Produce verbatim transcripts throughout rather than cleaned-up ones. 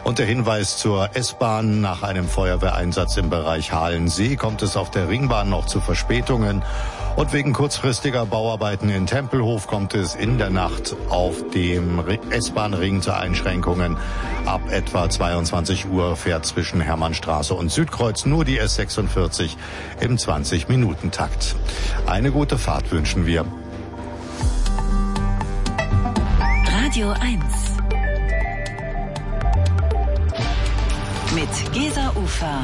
Und der Hinweis zur S-Bahn: Nach einem Feuerwehreinsatz im Bereich Halensee kommt es auf der Ringbahn noch zu Verspätungen. Und wegen kurzfristiger Bauarbeiten in Tempelhof kommt es in der Nacht auf dem S-Bahn-Ring zu Einschränkungen. Ab etwa zweiundzwanzig Uhr fährt zwischen Hermannstraße und Südkreuz nur die S sechsundvierzig im zwanzig-Minuten-Takt. Eine gute Fahrt wünschen wir. Radio eins mit Gesa Ufer.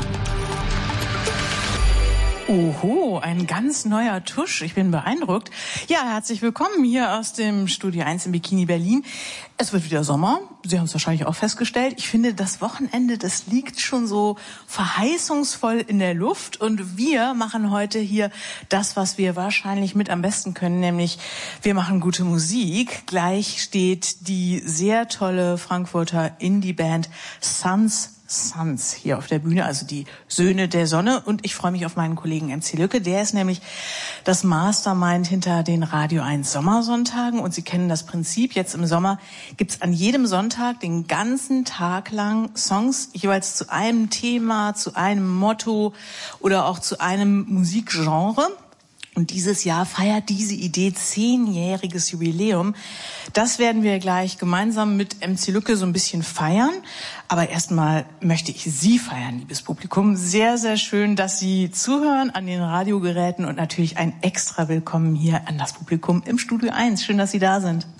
Oho, ein ganz neuer Tusch. Ich bin beeindruckt. Ja, herzlich willkommen hier aus dem Studio eins in Bikini Berlin. Es wird wieder Sommer. Sie haben es wahrscheinlich auch festgestellt. Ich finde, das Wochenende, das liegt schon so verheißungsvoll in der Luft. Und wir machen heute hier das, was wir wahrscheinlich mit am besten können, nämlich wir machen gute Musik. Gleich steht die sehr tolle Frankfurter Indie-Band Sons Sons hier auf der Bühne, also die Söhne der Sonne. Und ich freue mich auf meinen Kollegen M C Lücke. Der ist nämlich das Mastermind hinter den Radio eins Sommersonntagen. Und Sie kennen das Prinzip. Jetzt im Sommer gibt's an jedem Sonntag den ganzen Tag lang Songs, jeweils zu einem Thema, zu einem Motto oder auch zu einem Musikgenre. Und dieses Jahr feiert diese Idee zehnjähriges Jubiläum. Das werden wir gleich gemeinsam mit M C Lücke so ein bisschen feiern. Aber erstmal möchte ich Sie feiern, liebes Publikum. Sehr, sehr schön, dass Sie zuhören an den Radiogeräten und natürlich ein extra Willkommen hier an das Publikum im Studio eins. Schön, dass Sie da sind.